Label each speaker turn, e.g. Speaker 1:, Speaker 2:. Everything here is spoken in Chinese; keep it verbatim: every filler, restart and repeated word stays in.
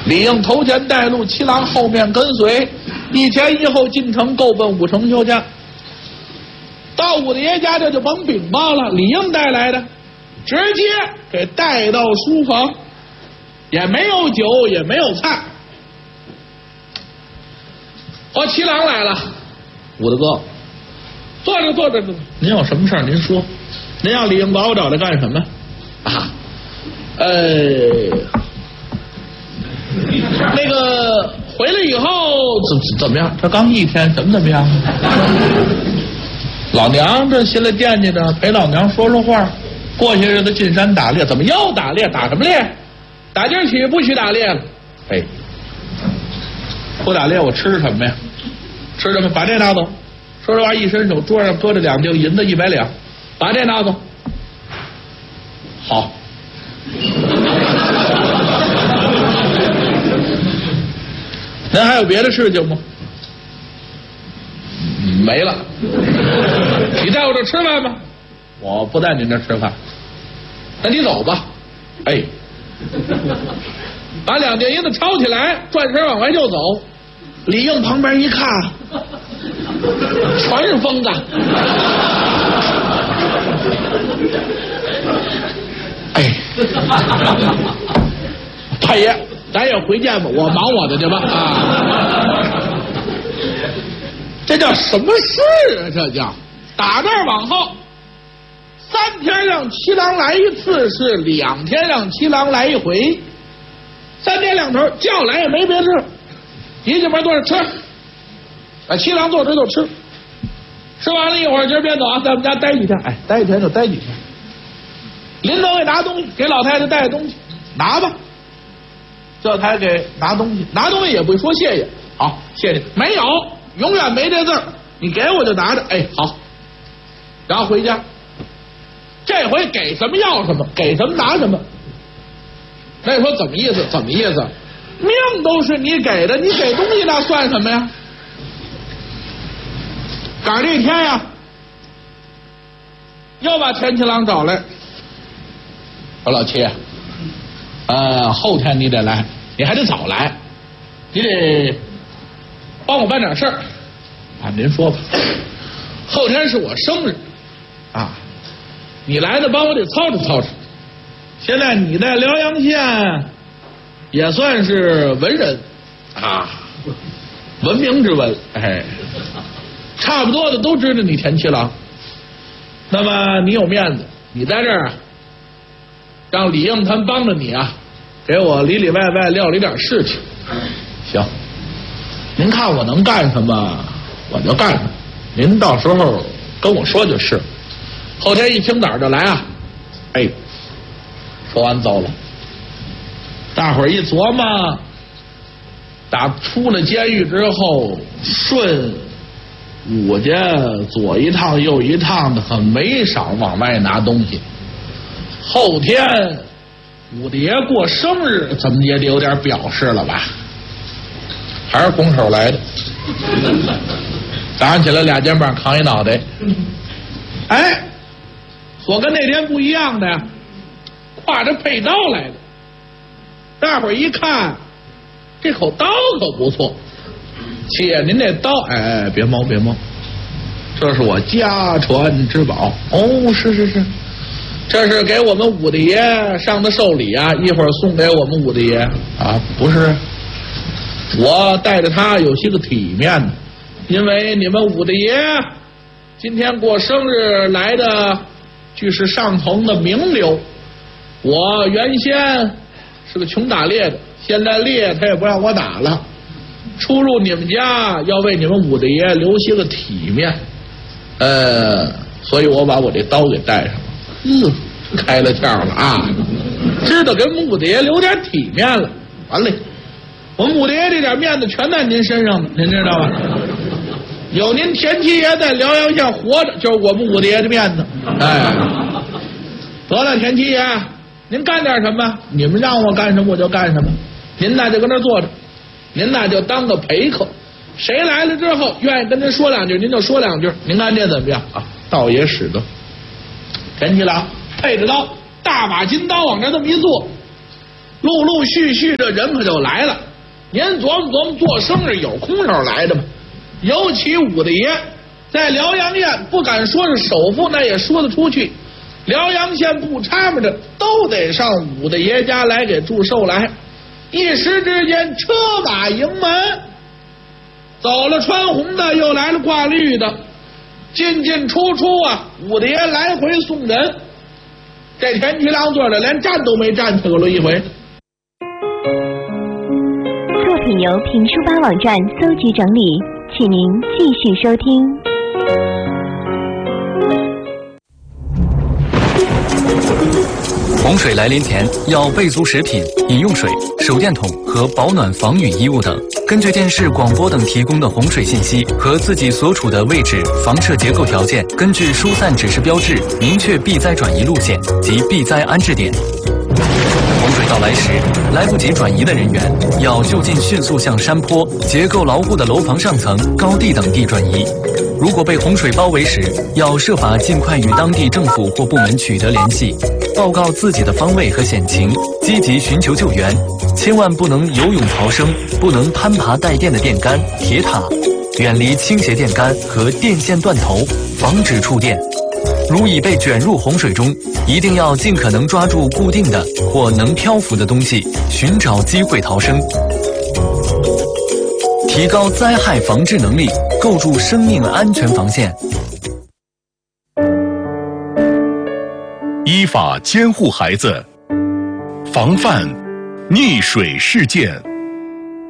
Speaker 1: 李应头前带路，七郎后面跟随，一前一后进城，够奔武承修家。到武大爷家这就甭禀报了，李应带来的，直接给带到书房，也没有酒，也没有菜。哦，七郎来了，武大哥，坐着坐着坐着，您有什么事儿您说。您要李应把我找来干什么啊？呃，那个回来以后怎怎么样？这刚一天，怎么怎么样？老娘这心里惦记着陪老娘说说话。过些日子进山打猎，怎么又打猎？打什么猎？打今儿起不许打猎了。哎，不打猎我吃什么呀？吃什么？把这拿走。说这话一伸手，桌上搁着两锭银子一百两，把这拿走。好。您还有别的事情吗？没了。你在我这吃饭吗？我不在您这吃饭。那你走吧。哎，把两锭银子抄起来，转身往外就走。李应旁边一看，全是疯子。哎，太爷，咱也回见吧，我忙我的去吧。啊，这叫什么事啊？这叫打这儿往后，三天让七郎来一次，是两天让七郎来一回，三天两头叫来也没别事。一进门坐着吃，啊，七郎坐着就吃，吃完了一会儿，今儿别走啊，在我们家待几天，哎，待一天就待几天。临走给拿东西，给老太太带东西，拿吧。这才给拿东西，拿东西也不会说谢谢，好，谢谢，没有，永远没这字儿，你给我就拿着，哎，好，然后回家。这回给什么要什么，给什么拿什么。那你说怎么意思？怎么意思？命都是你给的，你给东西那算什么呀？赶上这天呀，又把田七郎找来，说老七，呃，后天你得来，你还得早来，你得帮我办点事儿啊。您说吧，后天是我生日啊，你来的帮我得操持操持。现在你在辽阳县也算是文人啊，文明之文，哎，差不多的都知道你田七郎。那么你有面子，你在这儿啊，让李应他们帮着你啊，给我里里外外料理点事情。行，您看我能干什么，我就干什么。您到时候跟我说就是。后天一清早就来啊。哎，说完走了。大伙儿一琢磨，打出了监狱之后，顺武家左一趟右一趟的，可没少往外拿东西。后天武大爷过生日，怎么也得有点表示了吧？还是拱手来的。早上起来俩肩膀扛一脑袋。哎，我跟那天不一样的呀，挎着佩刀来的。大伙儿一看，这口刀可不错。七爷，您这刀，哎，别冒别冒，这是我家传之宝。哦，是是是，这是给我们武大爷上的寿礼啊，一会儿送给我们武大爷啊。不是，我带着他有些个体面的，因为你们武大爷今天过生日来的，俱是上层的名流。我原先是个穷打猎的，现在猎他也不让我打了，出入你们家要为你们武大爷留些个体面，呃，所以我把我这刀给带上了。嗯，开了窍了啊，知道给我们武大爷留点体面了。完了，我们武大爷这点面子全在您身上呢，您知道吧？有您田七爷在辽阳县活着，就是我们武大爷的面子。哎，得了，田七爷，您干点什么？你们让我干什么我就干什么。您那就跟那坐着，您那就当个陪客。谁来了之后愿意跟您说两句，您就说两句。您看这怎么样啊？倒也使得。田七郎配着刀，大把金刀往这这么一坐， 陆陆续续的人可就来了。您琢磨琢磨，做生日有空手来的吗？尤其武大爷在辽阳县，不敢说是首富，那也说得出去。辽阳县不差么的，都得上武大爷家来给祝寿来。一时之间，车马迎门，走了穿红的，又来了挂绿的，进进出出啊，武大爷来回送人。这田七郎坐着连站都没站起过了一回。
Speaker 2: 作品由评书吧网站搜集整理，请您继续收听。
Speaker 3: 洪水来临前，要备足食品、饮用水、手电筒和保暖防雨衣物等。根据电视、广播等提供的洪水信息和自己所处的位置、房舍结构条件，根据疏散指示标志，明确避灾转移路线及避灾安置点。洪水到来时，来不及转移的人员要就近迅速向山坡、结构牢固的楼房上层、高地等地转移。如果被洪水包围时，要设法尽快与当地政府或部门取得联系，报告自己的方位和险情，积极寻求救援。千万不能游泳逃生，不能攀爬带电的电杆、铁塔，远离倾斜电杆和电线断头，防止触电。如已被卷入洪水中，一定要尽可能抓住固定的或能漂浮的东西，寻找机会逃生。提高灾害防治能力，构筑生命安全防线。
Speaker 4: 依法监护孩子，防范溺水事件。